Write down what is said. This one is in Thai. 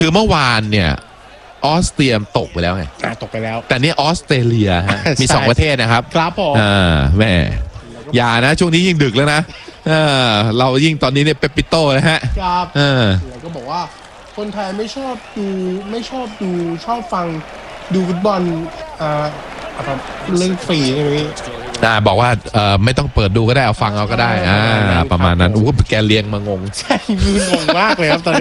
คือเมื่อวานเนี่ยออสเตรียตกไปแล้วไงตกไปแล้วแต่นี่ออสเตรเลียฮะมี2ประเทศนะครับครับผมแม่อย่านะช่วงนี้ยิ่งดึกแล้วนะเรายิ่งตอนนี้เนี่ยเปปปิโต้นะฮะครับแล้วก็บอกว่าคนไทยไม่ชอบดูชอบฟังดูฟุตบอลเล่นฟรีใช่ไหมพี่บอกว่าไม่ต้องเปิดดูก็ได้เอาฟังเอาก็ได้ประมาณนั้นแกเลี้ยงมางงใช่งงมากเลยครับตอนนี้